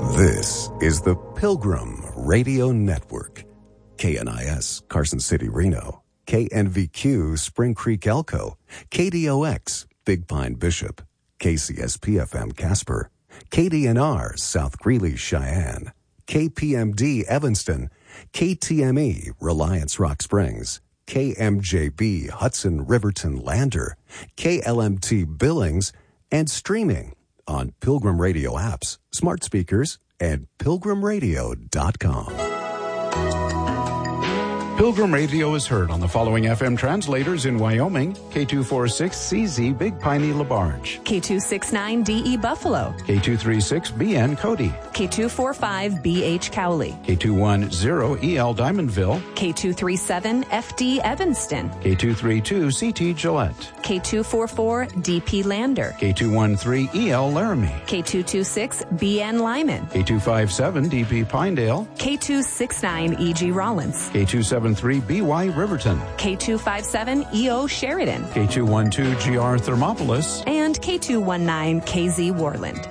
This is the Pilgrim Radio Network. KNIS, Carson City, Reno. KNVQ, Spring Creek, Elko. KDOX, Big Pine, Bishop. KCSP-FM, Casper. KDNR, South Greeley, Cheyenne. KPMD, Evanston. KTME, Reliance, Rock Springs. KMJB, Hudson, Riverton, Lander. KLMT, Billings. And streaming on Pilgrim Radio apps, smart speakers, and pilgrimradio.com. Pilgrim Radio is heard on the following FM translators in Wyoming: K246CZ Big Piney LaBarge, K269DE Buffalo, K236BN Cody, K245BH Cowley, K210EL Diamondville, K237FD Evanston, K232CT Gillette, K244DP Lander, K213EL Laramie, K226BN Lyman, K257DP Pinedale, K269EG Rollins, K273BY Riverton, K257EO Sheridan, K212GR Thermopolis, and K219KZ Warland.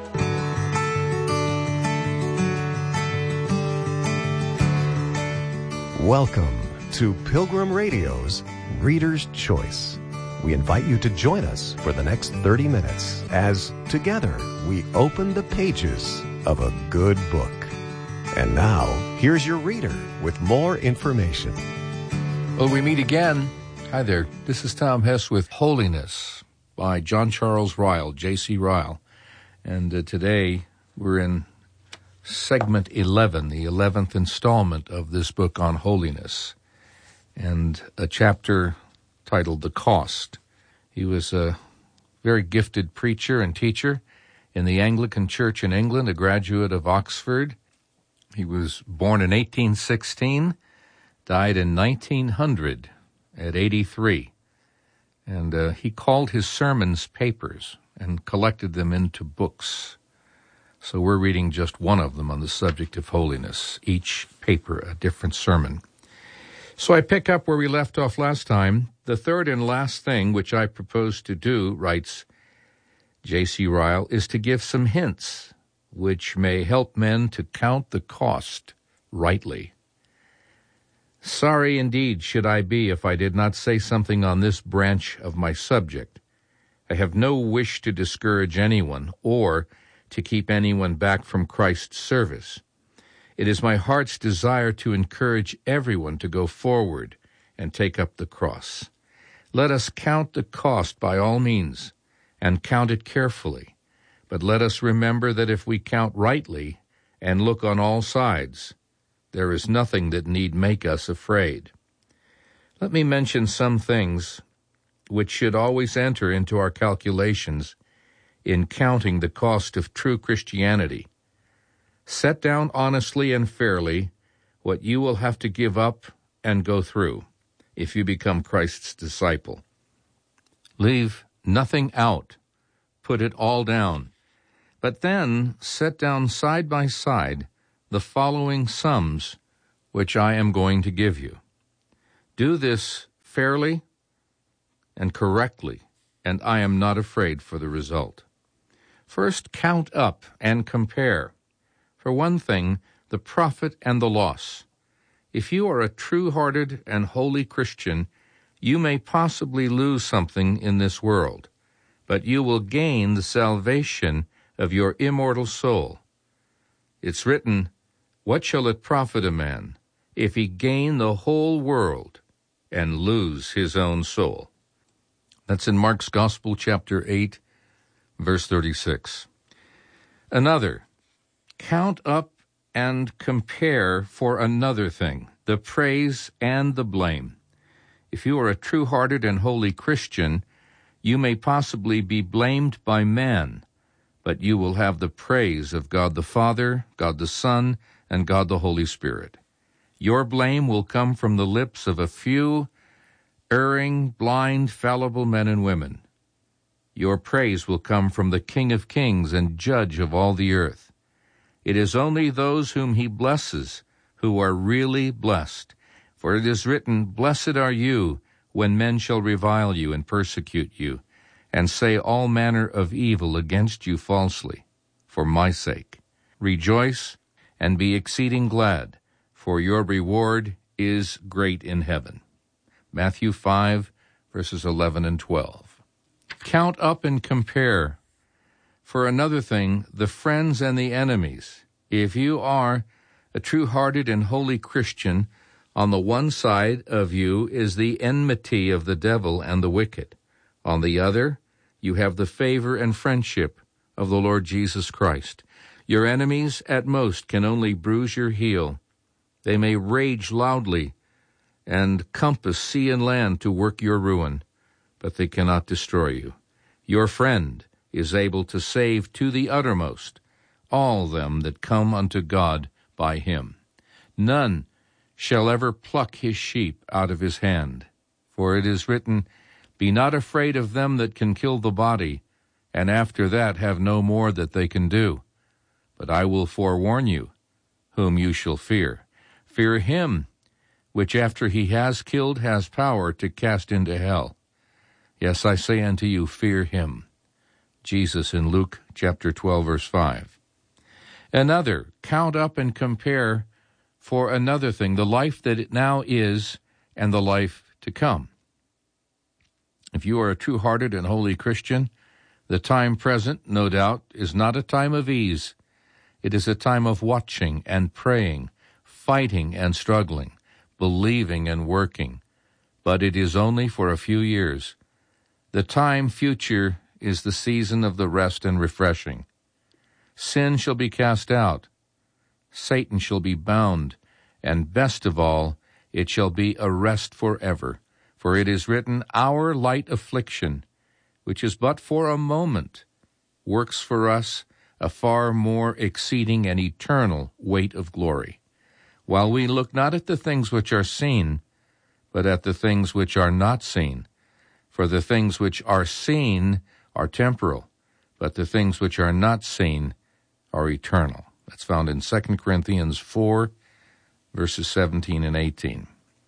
Welcome to Pilgrim Radio's Reader's Choice. We invite you to join us for the next 30 minutes as together we open the pages of a good book. And now, here's your reader with more information. Well, we meet again. Hi there. This is Tom Hess with Holiness by John Charles Ryle, J.C. Ryle. And today we're in segment 11, the 11th installment of this book on holiness, and a chapter titled The Cost. He was a very gifted preacher and teacher in the Anglican Church in England, a graduate of Oxford. He was born in 1816, died in 1900 at 83. And he called his sermons papers and collected them into books. So we're reading just one of them on the subject of holiness, each paper a different sermon. So I pick up where we left off last time. The third and last thing which I propose to do, writes J.C. Ryle, is to give some hints which may help men to count the cost rightly. Sorry indeed should I be if I did not say something on this branch of my subject. I have no wish to discourage anyone or to keep anyone back from Christ's service. It is my heart's desire to encourage everyone to go forward and take up the cross. Let us count the cost by all means, and count it carefully. But let us remember that if we count rightly and look on all sides, there is nothing that need make us afraid. Let me mention some things which should always enter into our calculations in counting the cost of true Christianity. Set down honestly and fairly what you will have to give up and go through if you become Christ's disciple. Leave nothing out. Put it all down. But then set down side by side the following sums which I am going to give you. Do this fairly and correctly, and I am not afraid for the result. First, count up and compare. For one thing, the profit and the loss. If you are a true-hearted and holy Christian, you may possibly lose something in this world, but you will gain the salvation of your immortal soul. It's written, "What shall it profit a man if he gain the whole world and lose his own soul?" That's in Mark's Gospel, chapter 8, verse 36. Another, count up and compare for another thing, the praise and the blame. If you are a true-hearted and holy Christian, you may possibly be blamed by man, but you will have the praise of God the Father, God the Son, and God the Holy Spirit. Your blame will come from the lips of a few erring, blind, fallible men and women. Your praise will come from the King of Kings and Judge of all the earth. It is only those whom he blesses who are really blessed. For it is written, "Blessed are you when men shall revile you and persecute you, and say all manner of evil against you falsely, for my sake. rejoice, and be exceeding glad, for your reward is great in heaven. Matthew 5, verses 11 and 12. Count up and compare, for another thing, the friends and the enemies. If you are a true-hearted and holy Christian, on the one side of you is the enmity of the devil and the wicked. On the other, you have the favor and friendship of the Lord Jesus Christ. Your enemies, at most, can only bruise your heel. They may rage loudly and compass sea and land to work your ruin, but they cannot destroy you. Your friend is able to save to the uttermost all them that come unto God by him. None shall ever pluck his sheep out of his hand. For it is written, Be not afraid of them that can kill the body, and after that have no more that they can do. But I will forewarn you, whom you shall fear. Fear him, which after he has killed has power to cast into hell. Yes, I say unto you, fear him. Jesus in Luke chapter 12, verse 5. Another, count up and compare for another thing, the life that it now is and the life to come. If you are a true-hearted and holy Christian, the time present, no doubt, is not a time of ease. It is a time of watching and praying, fighting and struggling, believing and working. But it is only for a few years. The time future is the season of the rest and refreshing. Sin shall be cast out. Satan shall be bound, and best of all, it shall be a rest forever. For it is written, Our light affliction, which is but for a moment, works for us a far more exceeding and eternal weight of glory. While we look not at the things which are seen, but at the things which are not seen. For the things which are seen are temporal, but the things which are not seen are eternal. That's found in 2 Corinthians 4, verses 17 and 18.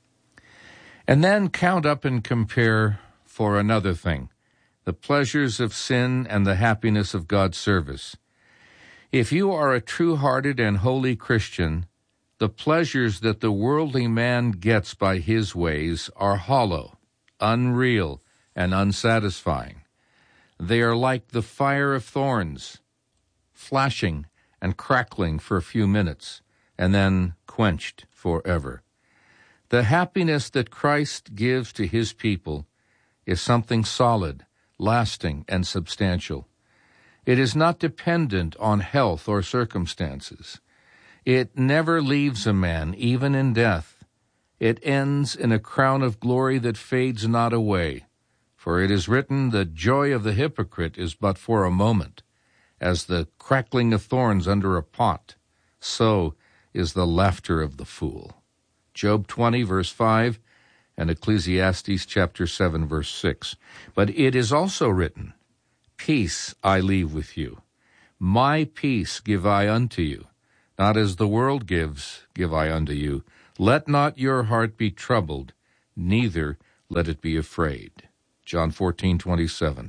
And then count up and compare for another thing, the pleasures of sin and the happiness of God's service. If you are a true-hearted and holy Christian, the pleasures that the worldly man gets by his ways are hollow, unreal, and unsatisfying. They are like the fire of thorns, flashing and crackling for a few minutes, and then quenched forever. The happiness that Christ gives to his people is something solid, lasting, and substantial. It is not dependent on health or circumstances. It never leaves a man, even in death. It ends in a crown of glory that fades not away. For it is written, The joy of the hypocrite is but for a moment. As the crackling of thorns under a pot, so is the laughter of the fool. Job 20, verse 5, and Ecclesiastes chapter 7, verse 6. But it is also written, Peace I leave with you. My peace give I unto you. Not as the world gives, give I unto you. Let not your heart be troubled, neither let it be afraid. John 14:27.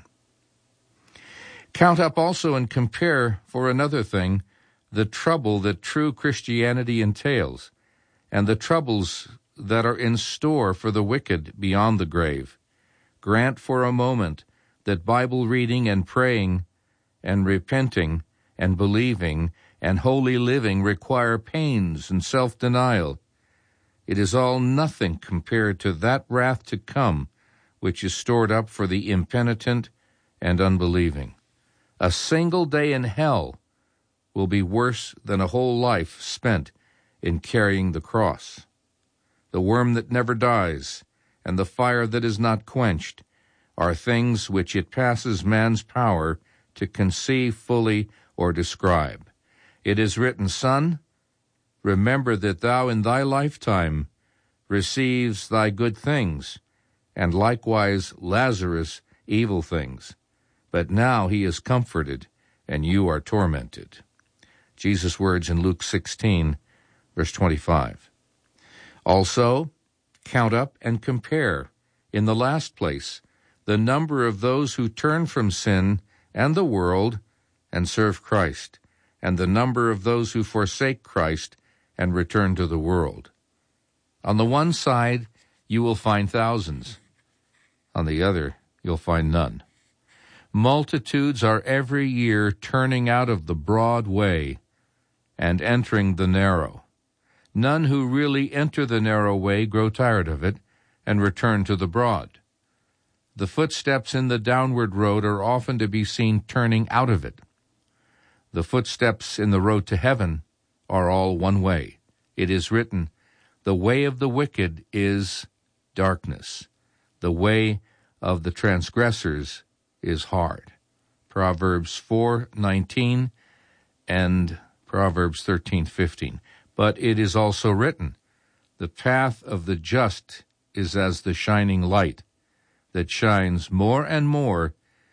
Count up also and compare for another thing the trouble that true Christianity entails, and the troubles that are in store for the wicked beyond the grave. Grant for a moment that Bible reading and praying and repenting and believing and holy living require pains and self-denial. It is all nothing compared to that wrath to come, which is stored up for the impenitent and unbelieving. A single day in hell will be worse than a whole life spent in carrying the cross. The worm that never dies and the fire that is not quenched are things which it passes man's power to conceive fully or describe. It is written, Son, remember that thou in thy lifetime receives thy good things, and likewise Lazarus evil things. But now he is comforted, and you are tormented. Jesus' words in Luke 16, verse 25. Also, count up and compare, in the last place, the number of those who turn from sin and the world and serve Christ. and the number of those who forsake Christ and return to the world. On the one side, you will find thousands. On the other, you'll find none. Multitudes are every year turning out of the broad way and entering the narrow. None who really enter the narrow way grow tired of it and return to the broad. The footsteps in the downward road are often to be seen turning out of it. The footsteps in the road to heaven are all one way. It is written, "The way of the wicked is darkness. The way of the transgressors is hard." Proverbs 4:19 and Proverbs 13:15. But it is also written, "The path of the just is as the shining light that shines more and more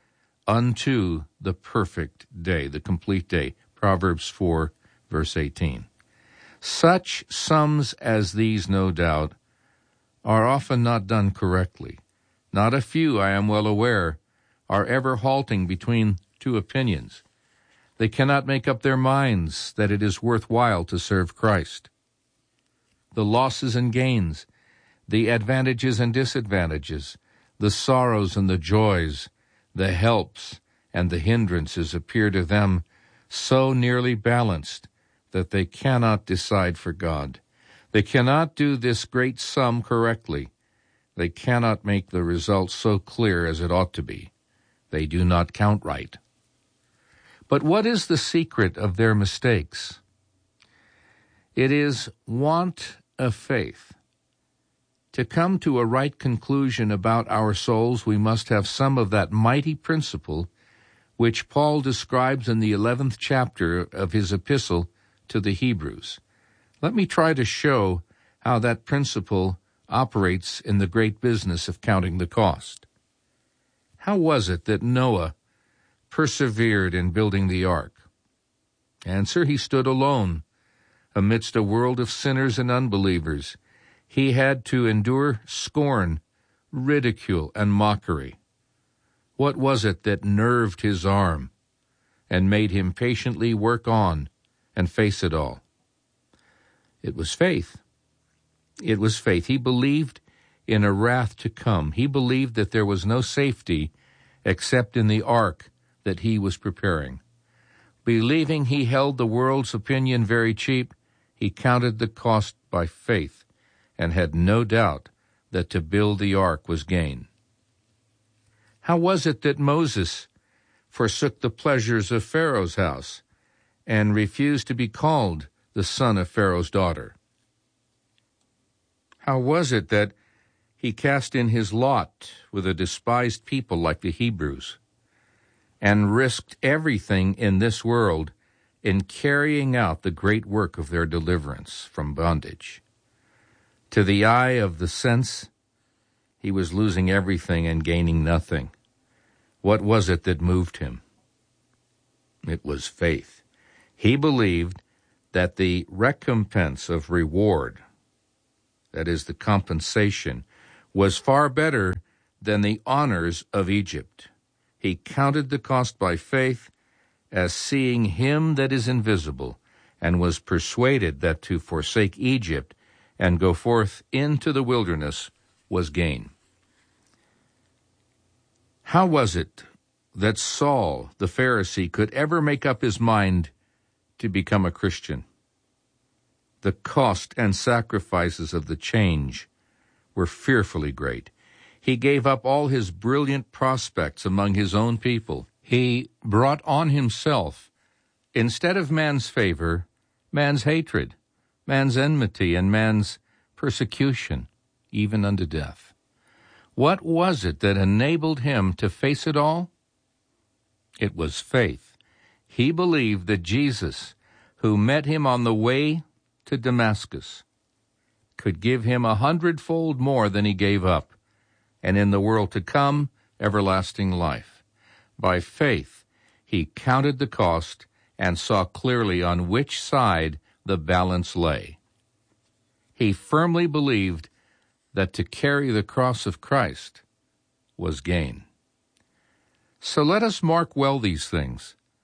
unto the perfect day," the complete day. Proverbs 4, verse 18. Such sums as these, no doubt, are often not done correctly. Not a few, I am well aware, are ever halting between two opinions. They cannot make up their minds that it is worthwhile to serve Christ. The losses and gains, the advantages and disadvantages, the sorrows and the joys, the helps and the hindrances appear to them so nearly balanced that they cannot decide for God. They cannot do this great sum correctly. They cannot make the result so clear as it ought to be. They do not count right. But what is the secret of their mistakes? It is want of faith. To come to a right conclusion about our souls, we must have some of that mighty principle which Paul describes in the 11th chapter of his epistle to the Hebrews. Let me try to show how that principle operates in the great business of counting the cost. How was it that Noah persevered in building the ark? Answer, he stood alone amidst a world of sinners and unbelievers. He had to endure scorn, ridicule, and mockery. What was it that nerved his arm and made him patiently work on and face it all? It was faith. It was faith. He believed in a wrath to come. He believed that there was no safety except in the ark that he was preparing. Believing he held the world's opinion very cheap, he counted the cost by faith and had no doubt that to build the ark was gain. How was it that Moses forsook the pleasures of Pharaoh's house and refused to be called the son of Pharaoh's daughter? How was it that he cast in his lot with a despised people like the Hebrews and risked everything in this world in carrying out the great work of their deliverance from bondage? To the eye of the sense, he was losing everything and gaining nothing. What was it that moved him? It was faith. He believed that the recompense of reward, that is, the compensation, was far better than the honors of Egypt. He counted the cost by faith as seeing him that is invisible, and was persuaded that to forsake Egypt and go forth into the wilderness was gain. How was it that Saul, the Pharisee, could ever make up his mind to become a Christian? The cost and sacrifices of the change were fearfully great. He gave up all his brilliant prospects among his own people. He brought on himself, instead of man's favor, man's hatred, man's enmity, and man's persecution, even unto death. What was it that enabled him to face it all? It was faith. He believed that Jesus, who met him on the way to Damascus, could give him 100-fold more than he gave up, and in the world to come, everlasting life. By faith, he counted the cost and saw clearly on which side the balance lay. He firmly believed that to carry the cross of Christ was gain. So let us mark well these things.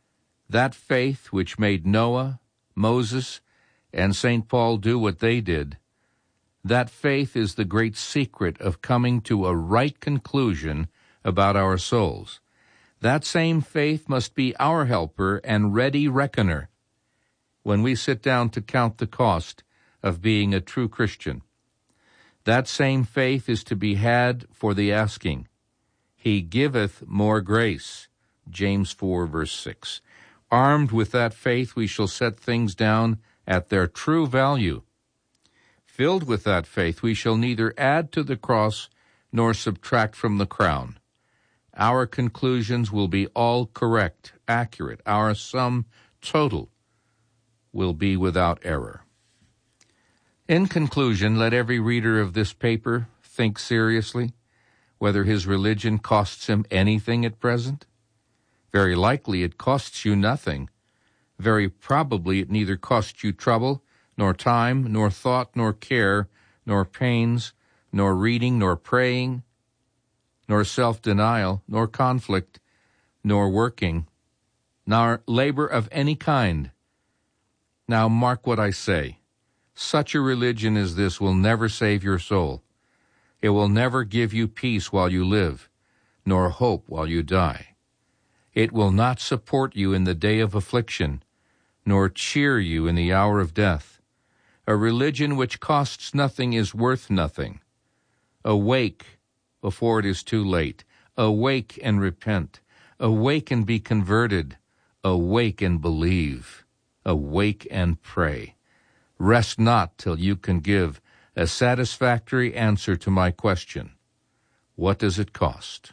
That faith which made Noah, Moses, and St. Paul do what they did, that faith is the great secret of coming to a right conclusion about our souls. That same faith must be our helper and ready reckoner when we sit down to count the cost of being a true Christian. That same faith is to be had for the asking. He giveth more grace, James 4, verse 6. Armed with that faith, we shall set things down at their true value. Filled with that faith, we shall neither add to the cross nor subtract from the crown. Our conclusions will be all correct, accurate. Our sum total will be without error. In conclusion, let every reader of this paper think seriously whether his religion costs him anything at present. Very likely it costs you nothing. Very probably it neither costs you trouble, nor time, nor thought, nor care, nor pains, nor reading, nor praying, nor self-denial, nor conflict, nor working, nor labor of any kind. Now mark what I say. Such a religion as this will never save your soul. It will never give you peace while you live, nor hope while you die. It will not support you in the day of affliction, nor cheer you in the hour of death. A religion which costs nothing is worth nothing. Awake before it is too late. Awake and repent. Awake and be converted. Awake and believe. Awake and pray. Rest not till you can give a satisfactory answer to my question. What does it cost?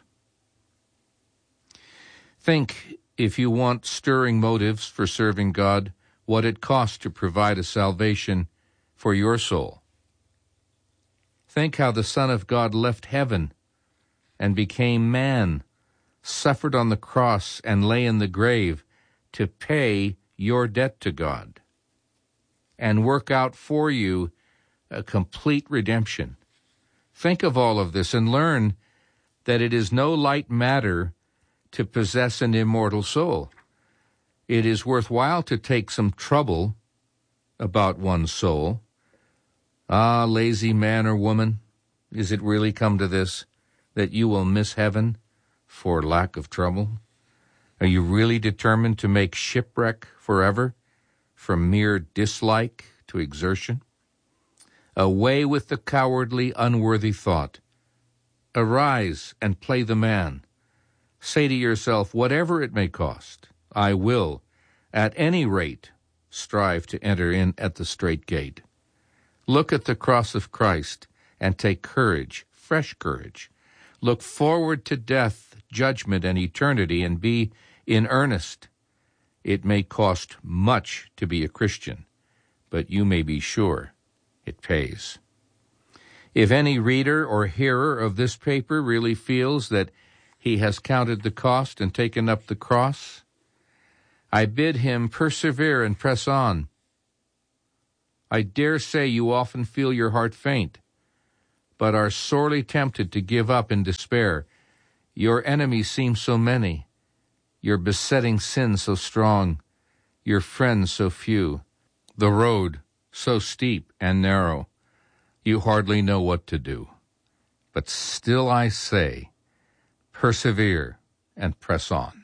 Think, if you want stirring motives for serving God, what it costs to provide a salvation for your soul. Think how the Son of God left heaven and became man, suffered on the cross and lay in the grave to pay your debt to God and work out for you a complete redemption. Think of all of this and learn that it is no light matter to possess an immortal soul. It is worthwhile to take some trouble about one's soul. Ah, lazy man or woman, is it really come to this, that you will miss heaven for lack of trouble? Are you really determined to make shipwreck forever from mere dislike to exertion? Away with the cowardly, unworthy thought. Arise and play the man. Say to yourself, whatever it may cost, I will, at any rate, strive to enter in at the strait gate. Look at the cross of Christ and take courage, fresh courage. Look forward to death, judgment, and eternity, and be in earnest. It may cost much to be a Christian, but you may be sure it pays. If any reader or hearer of this paper really feels that he has counted the cost and taken up the cross, I bid him persevere and press on. I dare say you often feel your heart faint, but are sorely tempted to give up in despair. Your enemies seem so many, your besetting sin so strong, your friends so few, the road so steep and narrow, you hardly know what to do. But still I say, persevere and press on.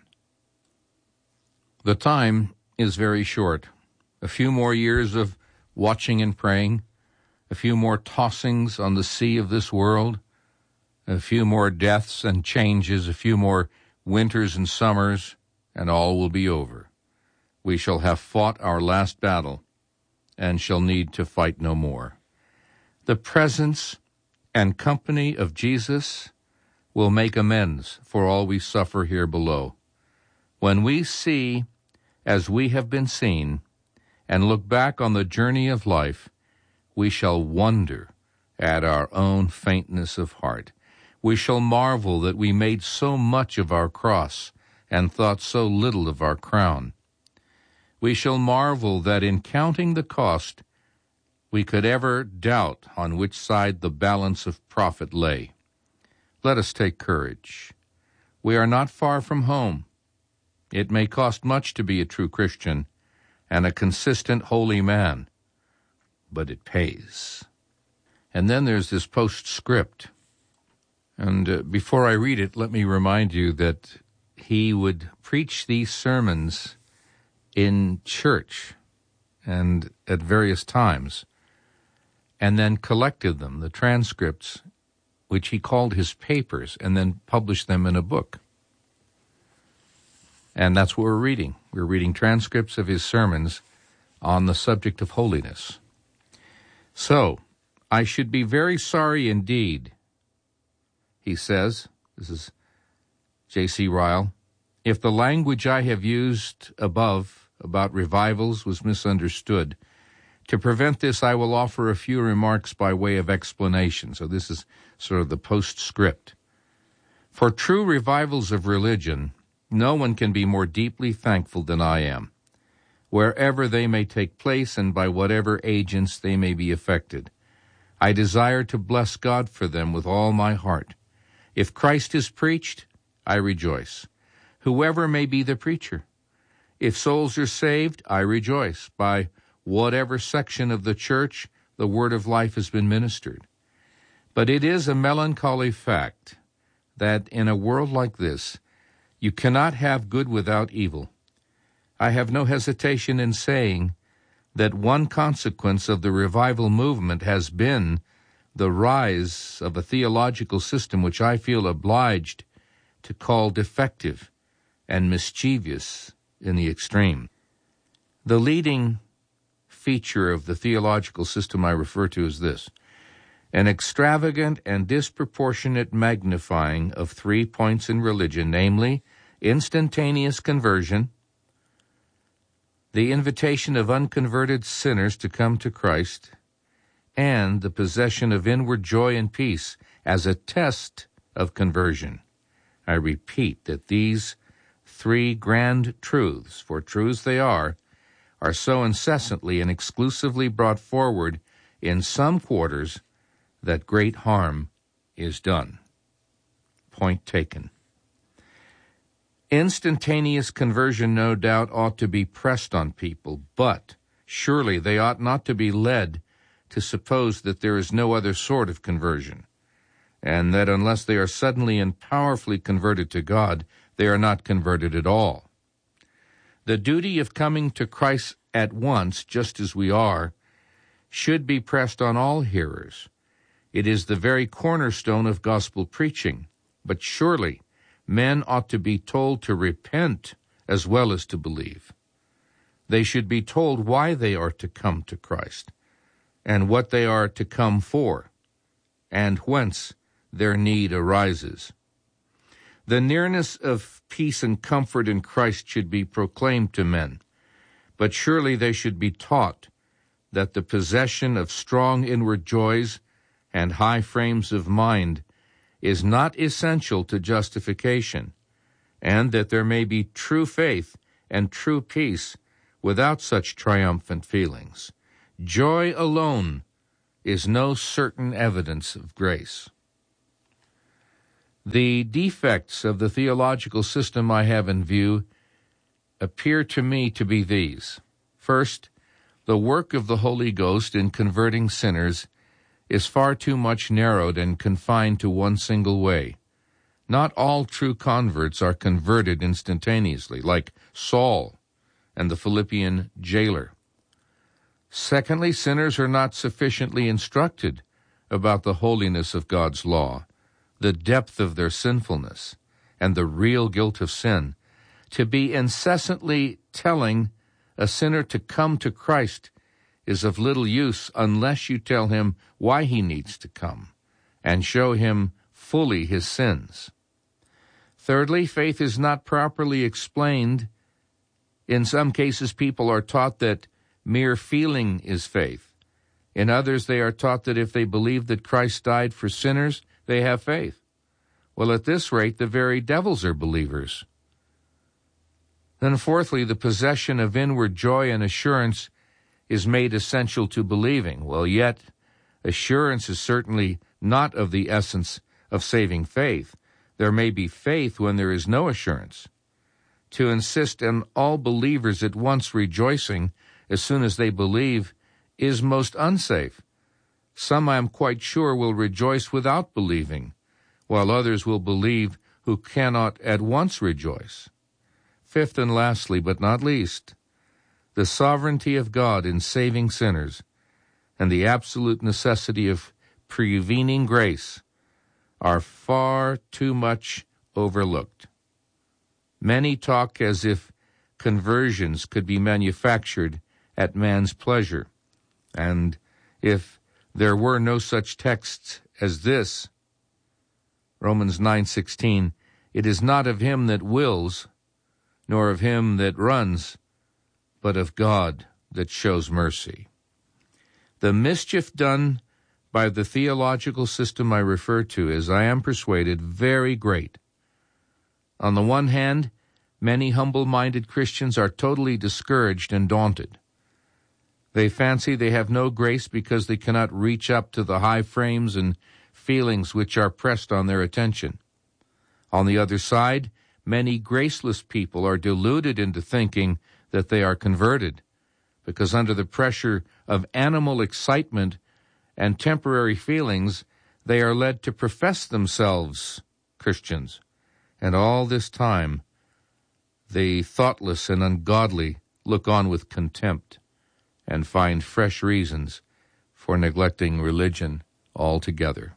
The time is very short. A few more years of watching and praying, a few more tossings on the sea of this world, a few more deaths and changes, a few more winters and summers, and all will be over. We shall have fought our last battle and shall need to fight no more. The presence and company of Jesus will make amends for all we suffer here below. When we see as we have been seen and look back on the journey of life, we shall wonder at our own faintness of heart. We shall marvel that we made so much of our cross and thought so little of our crown. We shall marvel that in counting the cost, we could ever doubt on which side the balance of profit lay. Let us take courage. We are not far from home. It may cost much to be a true Christian and a consistent holy man, but it pays. And then there's this postscript. And before I read it, let me remind you that he would preach these sermons in church and at various times, and then collected them, the transcripts, which he called his papers, and then published them in a book. And that's what we're reading. We're reading transcripts of his sermons on the subject of holiness. So, I should be very sorry indeed, he says, this is J.C. Ryle, if the language I have used above about revivals was misunderstood. To prevent this, I will offer a few remarks by way of explanation. So this is sort of the postscript. For true revivals of religion, no one can be more deeply thankful than I am, wherever they may take place and by whatever agents they may be effected. I desire to bless God for them with all my heart. If Christ is preached, I rejoice, whoever may be the preacher. If souls are saved, I rejoice. By whatever section of the church the word of life has been ministered. But it is a melancholy fact that in a world like this, you cannot have good without evil. I have no hesitation in saying that one consequence of the revival movement has been the rise of a theological system which I feel obliged to call defective and mischievous in the extreme. The leading feature of the theological system I refer to is this: an extravagant and disproportionate magnifying of 3 points in religion, namely, instantaneous conversion, the invitation of unconverted sinners to come to Christ, and the possession of inward joy and peace as a test of conversion. I repeat that these 3 grand truths, for truths they are so incessantly and exclusively brought forward in some quarters that great harm is done. Point taken. Instantaneous conversion, no doubt, ought to be pressed on people, but surely they ought not to be led to suppose that there is no other sort of conversion, and that unless they are suddenly and powerfully converted to God, they are not converted at all. The duty of coming to Christ at once, just as we are, should be pressed on all hearers. It is the very cornerstone of gospel preaching. But surely men ought to be told to repent as well as to believe. They should be told why they are to come to Christ, and what they are to come for, and whence their need arises. The nearness of peace and comfort in Christ should be proclaimed to men, but surely they should be taught that the possession of strong inward joys and high frames of mind is not essential to justification, and that there may be true faith and true peace without such triumphant feelings. Joy alone is no certain evidence of grace. The defects of the theological system I have in view appear to me to be these. First, the work of the Holy Ghost in converting sinners is far too much narrowed and confined to one single way. Not all true converts are converted instantaneously, like Saul and the Philippian jailer. Secondly, sinners are not sufficiently instructed about the holiness of God's law, the depth of their sinfulness, and the real guilt of sin. To be incessantly telling a sinner to come to Christ is of little use unless you tell him why he needs to come and show him fully his sins. Thirdly, faith is not properly explained. In some cases, people are taught that mere feeling is faith. In others, they are taught that if they believe that Christ died for sinners, they have faith. Well, at this rate, the very devils are believers. Then fourthly, the possession of inward joy and assurance is made essential to believing. Well, yet, assurance is certainly not of the essence of saving faith. There may be faith when there is no assurance. To insist on all believers at once rejoicing as soon as they believe is most unsafe. Some, I am quite sure, will rejoice without believing, while others will believe who cannot at once rejoice. Fifth and lastly, but not least, the sovereignty of God in saving sinners and the absolute necessity of prevening grace are far too much overlooked. Many talk as if conversions could be manufactured at man's pleasure, and if there were no such texts as this, Romans 9:16, it is not of him that wills, nor of him that runs, but of God that shows mercy. The mischief done by the theological system I refer to is, I am persuaded, very great. On the one hand, many humble-minded Christians are totally discouraged and daunted. They fancy they have no grace because they cannot reach up to the high frames and feelings which are pressed on their attention. On the other side, many graceless people are deluded into thinking that they are converted, because under the pressure of animal excitement and temporary feelings, they are led to profess themselves Christians. And all this time, the thoughtless and ungodly look on with contempt and find fresh reasons for neglecting religion altogether.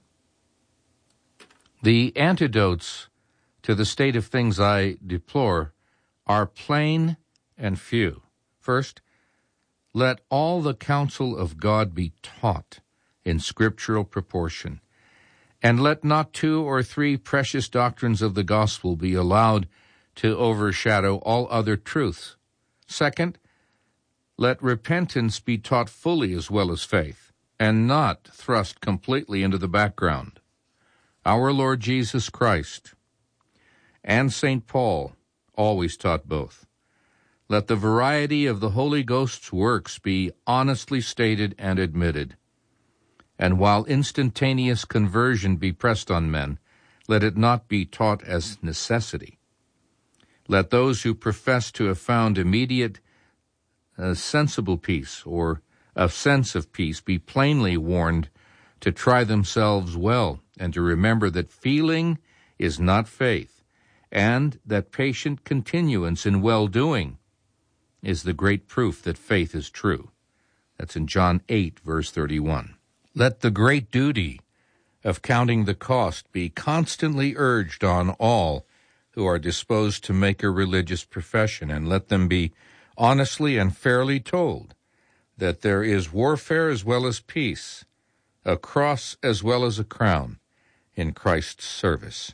The antidotes to the state of things I deplore are plain and few. First, let all the counsel of God be taught in scriptural proportion, and let not 2 or 3 precious doctrines of the gospel be allowed to overshadow all other truths. Second, let repentance be taught fully as well as faith, and not thrust completely into the background. Our Lord Jesus Christ and St. Paul always taught both. Let the variety of the Holy Ghost's works be honestly stated and admitted. And while instantaneous conversion be pressed on men, let it not be taught as necessity. Let those who profess to have found immediate sensible peace or a sense of peace be plainly warned to try themselves well and to remember that feeling is not faith, and that patient continuance in well-doing is the great proof that faith is true. That's in John 8, verse 31. Let the great duty of counting the cost be constantly urged on all who are disposed to make a religious profession, and let them be honestly and fairly told that there is warfare as well as peace, a cross as well as a crown in Christ's service.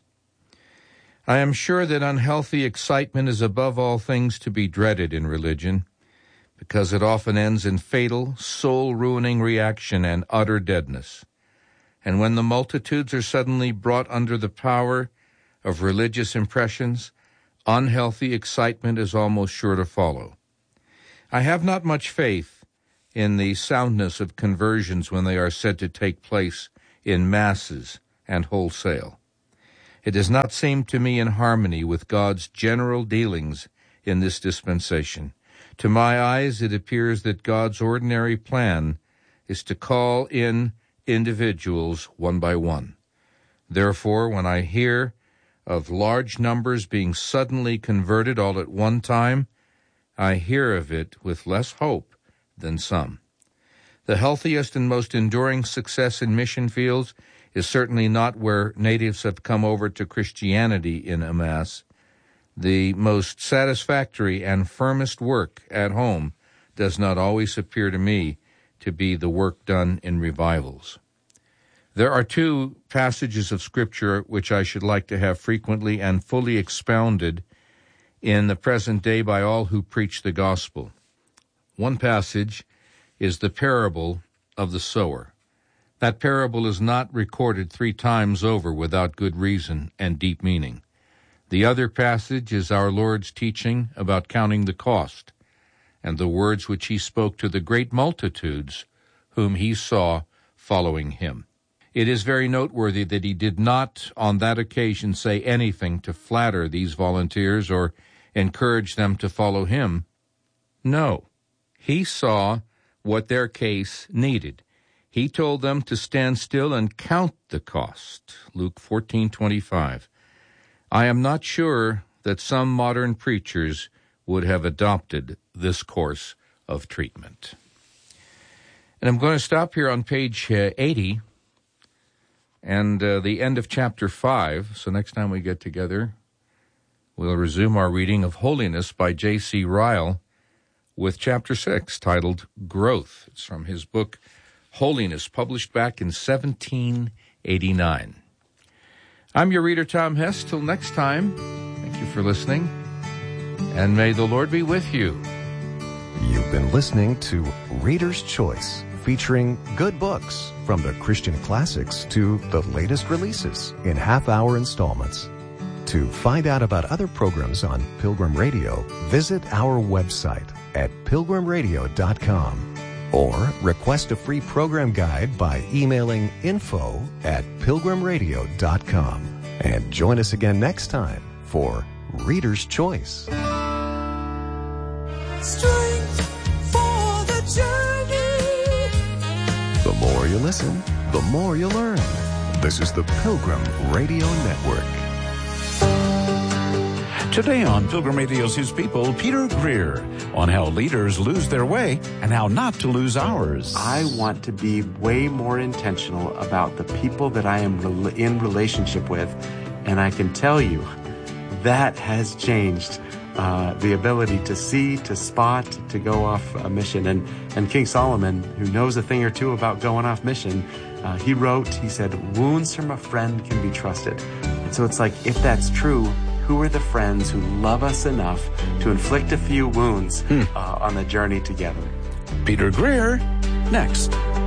I am sure that unhealthy excitement is above all things to be dreaded in religion, because it often ends in fatal, soul-ruining reaction and utter deadness. And when the multitudes are suddenly brought under the power of religious impressions, unhealthy excitement is almost sure to follow. I have not much faith in the soundness of conversions when they are said to take place in masses and wholesale. It does not seem to me in harmony with God's general dealings in this dispensation. To my eyes, it appears that God's ordinary plan is to call in individuals one by one. Therefore, when I hear of large numbers being suddenly converted all at one time, I hear of it with less hope than some. The healthiest and most enduring success in mission fields is certainly not where natives have come over to Christianity in a mass. The most satisfactory and firmest work at home does not always appear to me to be the work done in revivals. There are 2 passages of Scripture which I should like to have frequently and fully expounded in the present day by all who preach the gospel. One passage is the parable of the sower. That parable is not recorded 3 times over without good reason and deep meaning. The other passage is our Lord's teaching about counting the cost and the words which he spoke to the great multitudes whom he saw following him. It is very noteworthy that he did not on that occasion say anything to flatter these volunteers or encourage them to follow him. No, he saw what their case needed. He told them to stand still and count the cost. Luke 14:25. I am not sure that some modern preachers would have adopted this course of treatment. And I'm going to stop here on page 80 and the end of chapter 5. So next time we get together, we'll resume our reading of Holiness by J.C. Ryle with chapter 6, titled Growth. It's from his book, Holiness, published back in 1789. I'm your reader, Tom Hess. Till next time, thank you for listening, and may the Lord be with you. You've been listening to Reader's Choice, featuring good books from the Christian classics to the latest releases in half-hour installments. To find out about other programs on Pilgrim Radio, visit our website at pilgrimradio.com or request a free program guide by emailing info@pilgrimradio.com. And join us again next time for Reader's Choice. Strength for the journey. The more you listen, the more you learn. This is the Pilgrim Radio Network. Today on Pilgrim Radio's His People, Peter Greer on how leaders lose their way and how not to lose ours. I want to be way more intentional about the people that I am in relationship with, and I can tell you that has changed the ability to see, to spot, to go off a mission. And King Solomon, who knows a thing or two about going off mission, he said, wounds from a friend can be trusted. And so it's like, if that's true, who are the friends who love us enough to inflict a few wounds on the journey together? Peter Greer, next.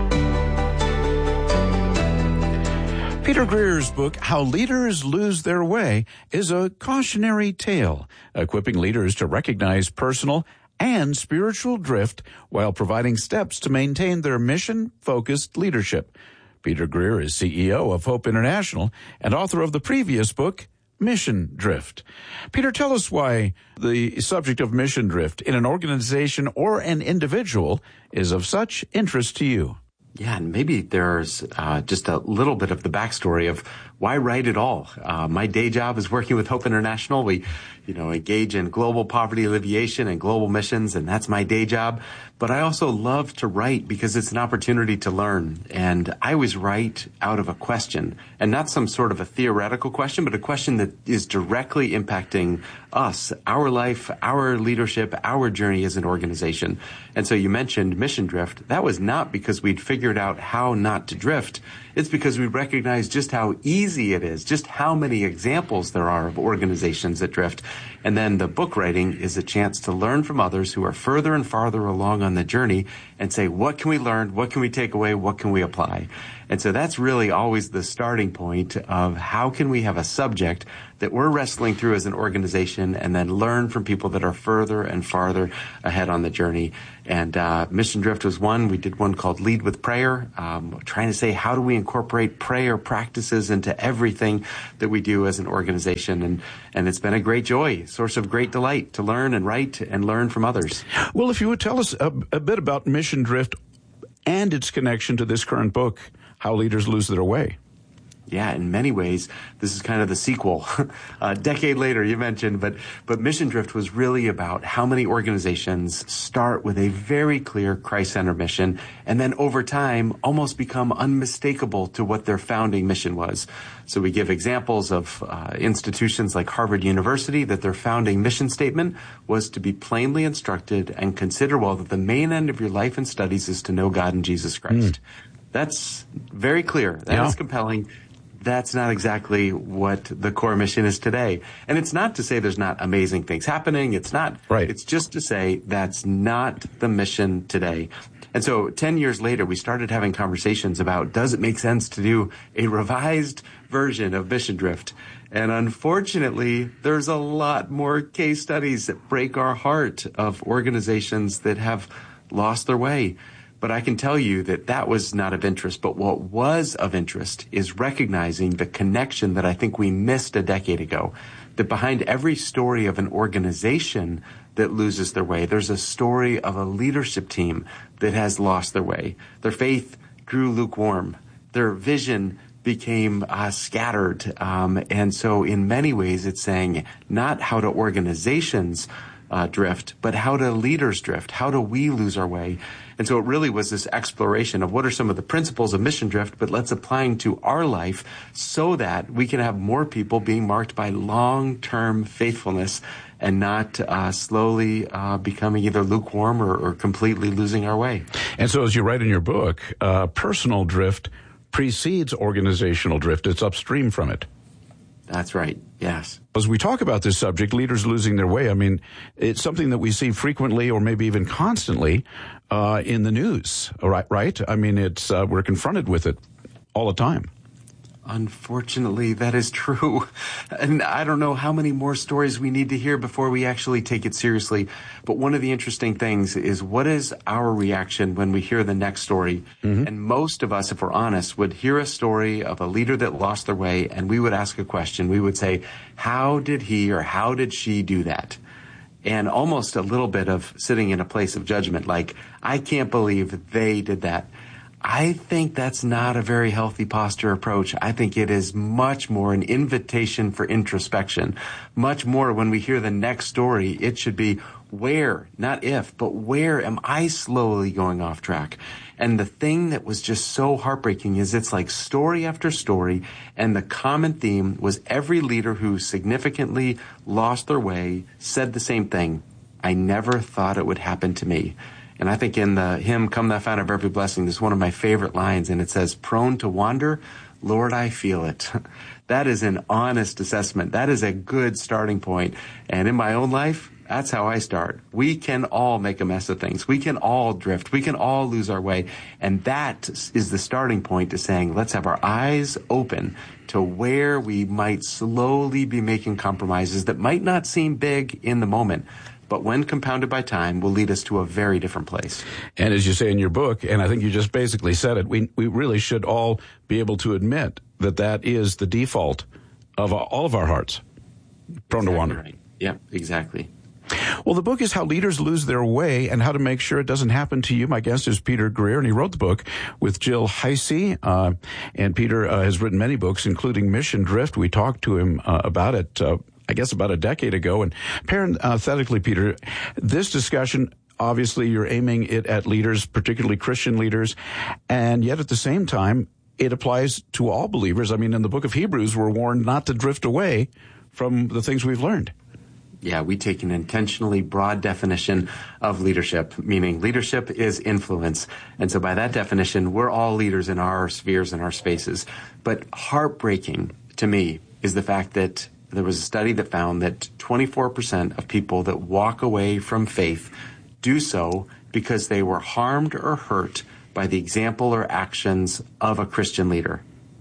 Peter Greer's book, How Leaders Lose Their Way, is a cautionary tale, equipping leaders to recognize personal and spiritual drift while providing steps to maintain their mission-focused leadership. Peter Greer is CEO of Hope International and author of the previous book, Mission Drift. Peter, tell us why the subject of mission drift in an organization or an individual is of such interest to you. Yeah, and maybe there's just a little bit of the backstory of why write at all. My day job is working with Hope International. We, engage in global poverty alleviation and global missions, and that's my day job. But I also love to write because it's an opportunity to learn. And I always write out of a question, and not some sort of a theoretical question, but a question that is directly impacting us, our life, our leadership, our journey as an organization. And so you mentioned mission drift. That was not because we'd figured out how not to drift. It's because we recognize just how easy it is, just how many examples there are of organizations that drift. And then the book writing is a chance to learn from others who are further and farther along on the journey and say, what can we learn? What can we take away? What can we apply? And so that's really always the starting point of how can we have a subject that we're wrestling through as an organization and then learn from people that are further and farther ahead on the journey. And Mission Drift was one. We did one called Lead with Prayer, trying to say how do we incorporate prayer practices into everything that we do as an organization. And it's been a great joy, source of great delight to learn and write and learn from others. Well, if you would tell us a bit about Mission Drift and its connection to this current book, How Leaders Lose Their Way. Yeah, in many ways, this is kind of the sequel. A decade later, you mentioned, but Mission Drift was really about how many organizations start with a very clear Christ-centered mission and then over time almost become unmistakable to what their founding mission was. So we give examples of institutions like Harvard University that their founding mission statement was to be plainly instructed and consider well that the main end of your life and studies is to know God and Jesus Christ. That's very clear. That is compelling. That's not exactly what the core mission is today. And it's not to say there's not amazing things happening. It's not. Right. It's just to say that's not the mission today. And so 10 years later, we started having conversations about, does it make sense to do a revised version of Mission Drift? And unfortunately, there's a lot more case studies that break our heart of organizations that have lost their way. But I can tell you that that was not of interest. But what was of interest is recognizing the connection that I think we missed a decade ago, that behind every story of an organization that loses their way, there's a story of a leadership team that has lost their way. Their faith grew lukewarm. Their vision became scattered. And so in many ways, it's saying not how do organizations drift, but how do leaders drift? How do we lose our way? And so it really was this exploration of what are some of the principles of mission drift, but let's apply them to our life so that we can have more people being marked by long-term faithfulness and not slowly becoming either lukewarm or completely losing our way. And so as you write in your book, personal drift precedes organizational drift. It's upstream from it. That's right. Yes. As we talk about this subject, leaders losing their way, I mean, it's something that we see frequently or maybe even constantly in the news, right? I mean, it's we're confronted with it all the time. Unfortunately, that is true. And I don't know how many more stories we need to hear before we actually take it seriously. But one of the interesting things is, what is our reaction when we hear the next story? Mm-hmm. And most of us, if we're honest, would hear a story of a leader that lost their way, and we would ask a question. We would say, how did he or how did she do that? And almost a little bit of sitting in a place of judgment, like, I can't believe they did that. I think that's not a very healthy posture approach. I think it is much more an invitation for introspection. Much more when we hear the next story, it should be where, not if, but where am I slowly going off track? And the thing that was just so heartbreaking is it's like story after story, and the common theme was every leader who significantly lost their way said the same thing. I never thought it would happen to me. And I think in the hymn, Come Thou Fount of Every Blessing, this is one of my favorite lines, and it says, prone to wander, Lord, I feel it. That is an honest assessment. That is a good starting point. And in my own life, that's how I start. We can all make a mess of things. We can all drift. We can all lose our way. And that is the starting point to saying, let's have our eyes open to where we might slowly be making compromises that might not seem big in the moment, but when compounded by time, will lead us to a very different place. And as you say in your book, and I think you just basically said it, we really should all be able to admit that that is the default of all of our hearts, prone to wander. Right. Yeah, exactly. Well, the book is How Leaders Lose Their Way and How to Make Sure It Doesn't Happen to You. My guest is Peter Greer, and he wrote the book with Jill Heisey. And Peter has written many books, including Mission Drift. We talked to him about it I guess about a decade ago. And parenthetically, Peter, this discussion, obviously you're aiming it at leaders, particularly Christian leaders, and yet at the same time, it applies to all believers. I mean, in the book of Hebrews, we're warned not to drift away from the things we've learned. Yeah, we take an intentionally broad definition of leadership, meaning leadership is influence. And so by that definition, we're all leaders in our spheres and our spaces. But heartbreaking to me is the fact that there was a study that found that 24% of people that walk away from faith do so because they were harmed or hurt by the example or actions of a Christian leader.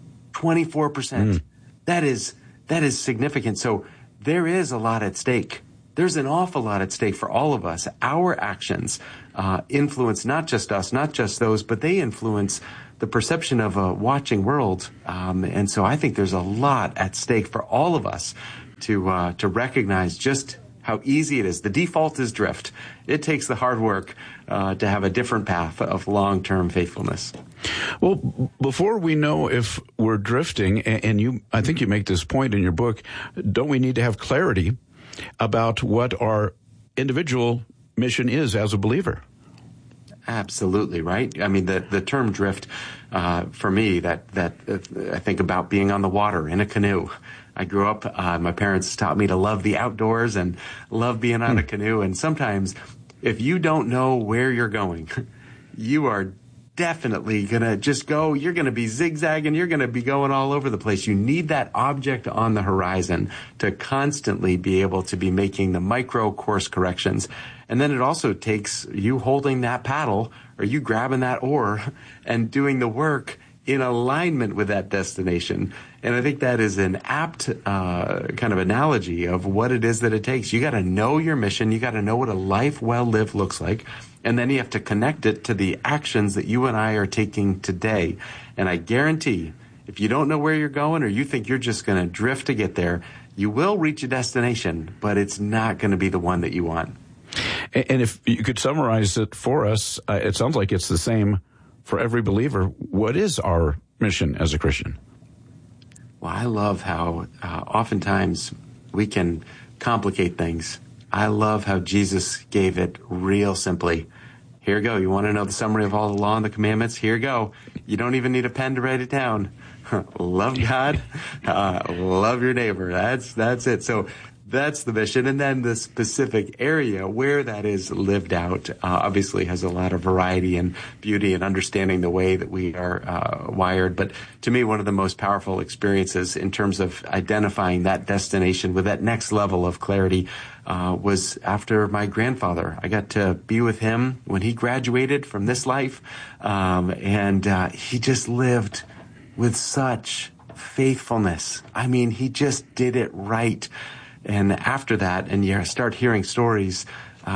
24%. That is significant. So there is a lot at stake. There's an awful lot at stake for all of us. Our actions influence not just us, not just those, but they influence the perception of a watching world. And so I think there's a lot at stake for all of us to recognize just how easy it is. The default is drift. It takes the hard work to have a different path of long-term faithfulness. Well, before we know if we're drifting, and I think you make this point in your book, don't we need to have clarity about what our individual mission is as a believer? Absolutely, right? I mean, the term drift, for me, that I think about being on the water in a canoe. I grew up, my parents taught me to love the outdoors and love being on a canoe. And sometimes if you don't know where you're going, you are definitely going to just go. You're going to be zigzagging. You're going to be going all over the place. You need that object on the horizon to constantly be able to be making the micro course corrections. And then it also takes you holding that paddle or you grabbing that oar and doing the work in alignment with that destination. And I think that is an apt kind of analogy of what it is that it takes. You got to know your mission. You got to know what a life well lived looks like. And then you have to connect it to the actions that you and I are taking today. And I guarantee, if you don't know where you're going or you think you're just going to drift to get there, you will reach a destination, but it's not going to be the one that you want. And if you could summarize it for us, it sounds like it's the same for every believer. What is our mission as a Christian? Well, I love how oftentimes we can complicate things. I love how Jesus gave it real simply. Here you go. You want to know the summary of all the law and the commandments? Here you go. You don't even need a pen to write it down. Love God, love your neighbor. That's it. So that's the mission. And then the specific area where that is lived out obviously has a lot of variety and beauty and understanding the way that we are wired. But to me, one of the most powerful experiences in terms of identifying that destination with that next level of clarity was after my grandfather. I got to be with him when he graduated from this life. And he just lived with such faithfulness. I mean, he just did it right. And after that, and you start hearing stories,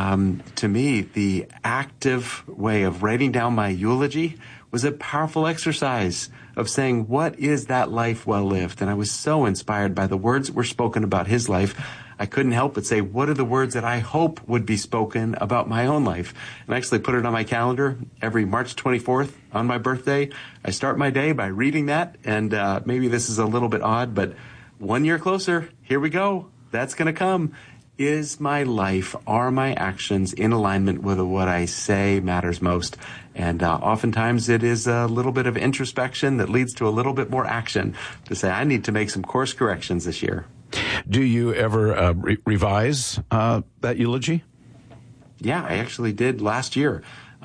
to me, the active way of writing down my eulogy was a powerful exercise of saying, what is that life well lived? And I was so inspired by the words that were spoken about his life. I couldn't help but say, what are the words that I hope would be spoken about my own life? And I actually put it on my calendar every March 24th on my birthday. I start my day by reading that. And maybe this is a little bit odd, but 1 year closer, here we go. That's going to come. Is my life, are my actions in alignment with what I say matters most? And oftentimes it is a little bit of introspection that leads to a little bit more action to say, I need to make some course corrections this year. Do you ever revise that eulogy? Yeah, I actually did last year.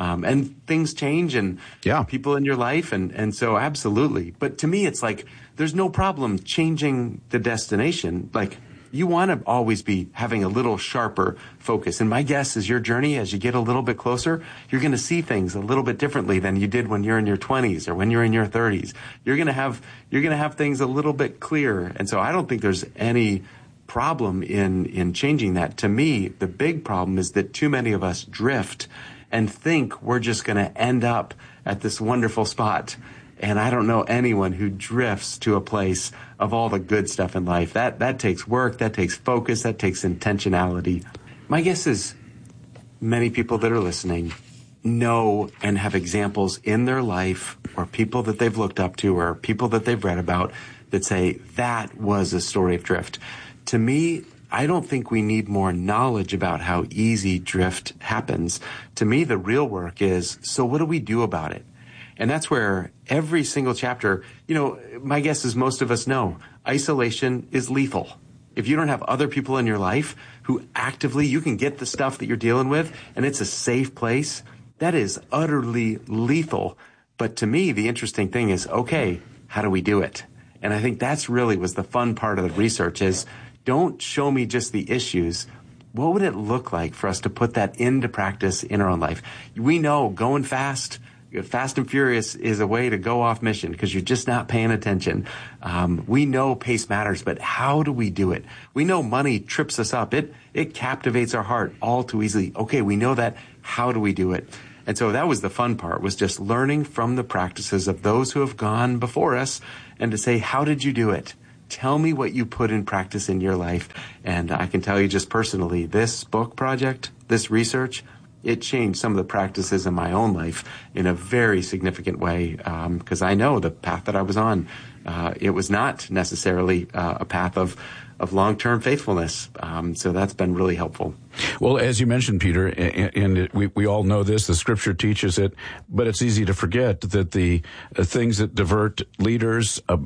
And things change and people in your life. And so absolutely. But to me, it's like there's no problem changing the destination. Like, you want to always be having a little sharper focus. And my guess is your journey, as you get a little bit closer, you're going to see things a little bit differently than you did when you're in your 20s or when you're in your 30s. You're going to have things a little bit clearer. And so I don't think there's any problem in changing that. To me, the big problem is that too many of us drift and think we're just going to end up at this wonderful spot. And I don't know anyone who drifts to a place of all the good stuff in life. That takes work, that takes focus, that takes intentionality. My guess is many people that are listening know and have examples in their life or people that they've looked up to or people that they've read about that say that was a story of drift. To me, I don't think we need more knowledge about how easy drift happens. To me, the real work is, so what do we do about it? And that's where every single chapter, my guess is most of us know, isolation is lethal. If you don't have other people in your life who actively, you can get the stuff that you're dealing with, and it's a safe place, that is utterly lethal. But to me, the interesting thing is, okay, how do we do it? And I think that's really was the fun part of the research is, don't show me just the issues. What would it look like for us to put that into practice in our own life? We know going fast and furious is a way to go off mission because you're just not paying attention. We know pace matters, but how do we do it? We know money trips us up. It captivates our heart all too easily. Okay, we know that. How do we do it? And so that was the fun part, was just learning from the practices of those who have gone before us and to say, how did you do it? Tell me what you put in practice in your life. And I can tell you just personally, this book project, this research, it changed some of the practices in my own life in a very significant way because I know the path that I was on. It was not necessarily a path of long-term faithfulness. So that's been really helpful. Well, as you mentioned, Peter, and we all know this, the Scripture teaches it, but it's easy to forget that the things that divert leaders